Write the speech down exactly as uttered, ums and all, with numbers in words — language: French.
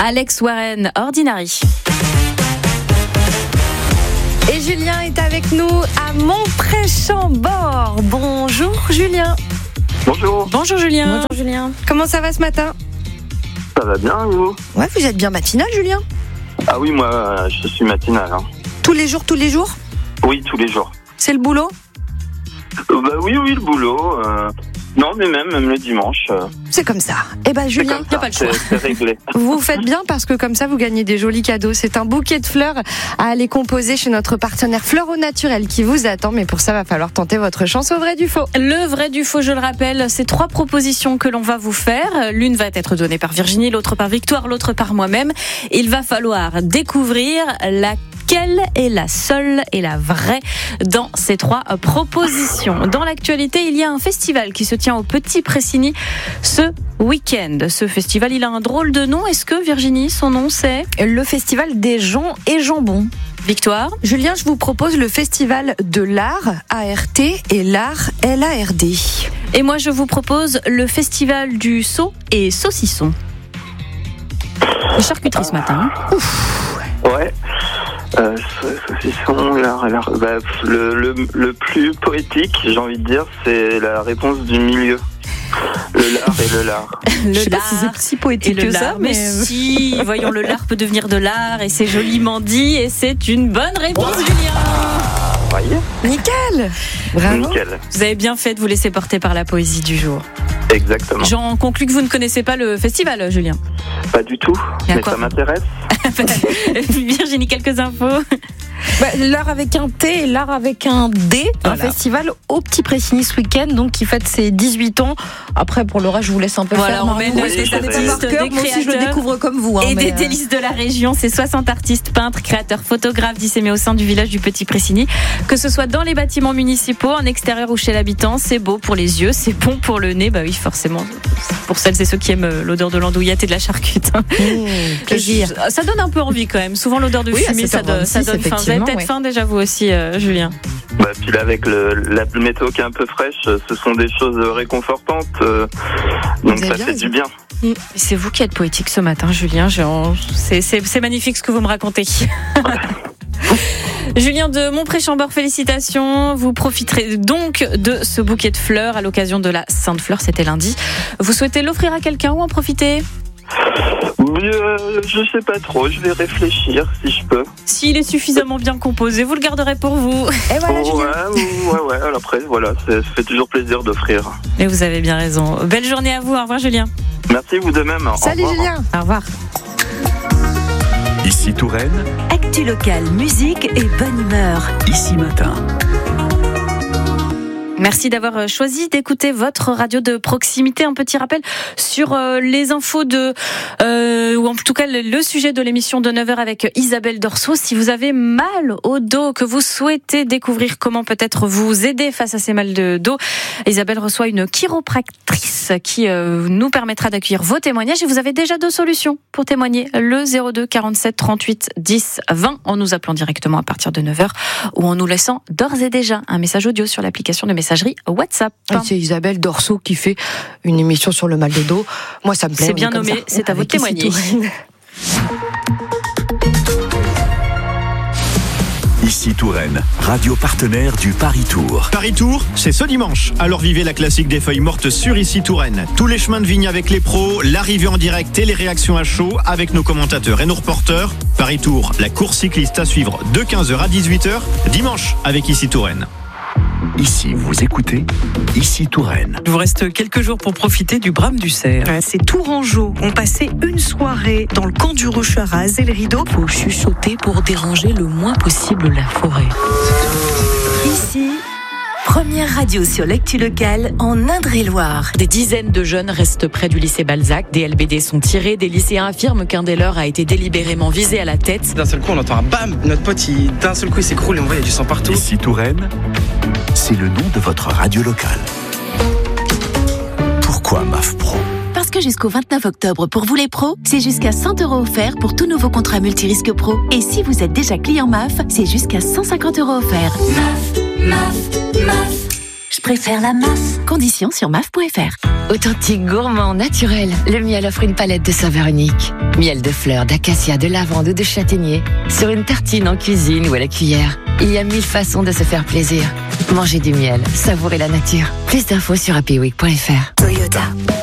Alex Warren, Ordinary. Et Julien est avec nous à Montpré-Chambord. Bonjour Julien. Bonjour. Bonjour Julien. Bonjour Julien. Comment ça va ce matin ? Ça va bien, vous ? Ouais, vous êtes bien matinal, Julien ? Ah oui, moi, je suis matinal. Hein. Tous les jours, tous les jours ? Oui, tous les jours. C'est le boulot ? euh, Bah oui, oui, le boulot. Euh... Non, mais même, même le dimanche. Euh... C'est comme ça. Eh ben Julien, il n'y a pas le choix. C'est, c'est réglé. Vous faites bien parce que comme ça, vous gagnez des jolis cadeaux. C'est un bouquet de fleurs à aller composer chez notre partenaire Fleurs au Naturel qui vous attend. Mais pour ça, va falloir tenter votre chance au vrai du faux. Le vrai du faux, je le rappelle, c'est trois propositions que l'on va vous faire. L'une va être donnée par Virginie, l'autre par Victoire, l'autre par moi-même. Il va falloir découvrir la Quelle est la seule et la vraie dans ces trois propositions ? Dans l'actualité, il y a un festival qui se tient au Petit Pressigny ce week-end. Ce festival, il a un drôle de nom. Est-ce que Virginie, son nom c'est ? Le Festival des gens et jambons. Victoire ? Julien, je vous propose le Festival de l'art, A R T, et l'art, L A R D. Et moi, je vous propose le Festival du saut et saucisson. Les charcuteries ce matin. Ouf. Ouais. Euh, saucisson, l'art, l'art, bah, le, le, le plus poétique, j'ai envie de dire, c'est la réponse du milieu. Le lard et le lard. Le je sais lard pas si c'est si poétique et le que ça, lard, mais, mais si, voyons, le lard peut devenir de l'art et c'est joliment dit et c'est une bonne réponse, Julien. Voyez ? Nickel. Bravo. Nickel. Vous avez bien fait de vous laisser porter par la poésie du jour. Exactement. J'en conclus que vous ne connaissez pas le festival, Julien. Pas du tout, mais quoi, ça m'intéresse. Virginie, quelques infos. Bah, l'art avec un T et l'art avec un D. Voilà. Un festival au Petit Pressigny ce week-end, donc qui fête ses dix-huit ans. Après, pour le reste, je vous laisse un peu Voilà, faire. on met oui, des ça artistes, fait- des Moi aussi, je le créateurs découvre comme vous. Hein, et mais, des euh, délices de la région. C'est soixante artistes, peintres, créateurs, photographes dissémés au sein du village du Petit Pressigny. Que ce soit dans les bâtiments municipaux, en extérieur ou chez l'habitant, c'est beau pour les yeux, c'est bon pour le nez. Bah oui, forcément. Pour celles et ceux qui aiment l'odeur de l'andouillette et de la charcute. Mmh, plaisir. Ça donne un peu envie quand même. Souvent l'odeur de Oui, fumée, à ça, sept donne, heures ça vingt-six, donne faim. Vous avez effectivement, peut-être ouais. faim déjà vous aussi, euh, Julien. Bah, puis là, avec le, la météo qui est un peu fraîche, ce sont des choses réconfortantes. Euh, donc avez ça bien fait raison. du bien. C'est vous qui êtes poétique ce matin, Julien. Je- C'est, c'est, c'est magnifique ce que vous me racontez. Julien de Montpré-Chambord, félicitations. Vous profiterez donc de ce bouquet de fleurs à l'occasion de la Sainte-Fleur, c'était lundi. Vous souhaitez l'offrir à quelqu'un ou en profiter ? Euh, je sais pas trop, je vais réfléchir si je peux. S'il est suffisamment bien composé, vous le garderez pour vous. Et voilà, ouais, Julien. ouais, ouais, ouais. Alors après, voilà, c'est- ça fait toujours plaisir d'offrir. Et vous avez bien raison. Belle journée à vous. Au revoir, Julien. Merci, vous de même. Au Salut revoir. Julien. Au revoir. Ici Touraine, Actu locale, musique et bonne humeur. ici matin. Merci d'avoir choisi d'écouter votre radio de proximité. Un petit rappel sur euh, les infos de, euh, ou en tout cas le, le sujet de l'émission de neuf heures avec Isabelle Dorso. Si vous avez mal au dos, que vous souhaitez découvrir comment peut-être vous aider face à ces mal de dos, Isabelle reçoit une chiropractrice qui euh, nous permettra d'accueillir vos témoignages. Et vous avez déjà deux solutions pour témoigner. Le zéro deux quarante-sept trente-huit dix vingt en nous appelant directement à partir de neuf heures ou en nous laissant d'ores et déjà un message audio sur l'application de messagerie WhatsApp. Et c'est Isabelle Dorso qui fait une émission sur le mal de dos. Moi, ça me plaît. C'est on bien est comme nommé, ça. c'est à vous de Avec témoigner. Ici Touraine. Ici Touraine, radio partenaire du Paris Tour. Paris Tour, c'est ce dimanche. Alors vivez la classique des feuilles mortes sur Ici Touraine. Tous les chemins de vigne avec les pros, l'arrivée en direct et les réactions à chaud avec nos commentateurs et nos reporters. Paris Tour, la course cycliste à suivre de quinze heures à dix-huit heures, dimanche avec Ici Touraine. Ici, vous écoutez Ici Touraine. Il vous reste quelques jours pour profiter du Brame du Cerf. Ces Tourangeaux ont passé une soirée dans le camp du Rocher à raser le rideau. Faut chuchoter pour déranger le moins possible la forêt. Ici, première radio sur l'actu locale en Indre-et-Loire. Des dizaines de jeunes restent près du lycée Balzac. Des L B D sont tirés. Des lycéens affirment qu'un des leurs a été délibérément visé à la tête. D'un seul coup, on entend un bam. Notre pote, il, d'un seul coup, il s'écroule et on voit, il y a du sang partout. Ici Touraine, c'est le nom de votre radio locale. Pourquoi M A F Pro ? Parce que jusqu'au vingt-neuf octobre, pour vous les pros, c'est jusqu'à cent euros offerts pour tout nouveau contrat multirisque pro. Et si vous êtes déjà client M A F, c'est jusqu'à cent cinquante euros offerts. M A F, M A F, M A F. je préfère la M A F. Conditions sur M A F point F R. Authentique, gourmand, naturel, le miel offre une palette de saveurs uniques. Miel de fleurs, d'acacia, de lavande ou de châtaignier, sur une tartine en cuisine ou à la cuillère. Il y a mille façons de se faire plaisir. Manger du miel, savourer la nature. Plus d'infos sur happy week point F R. Toyota.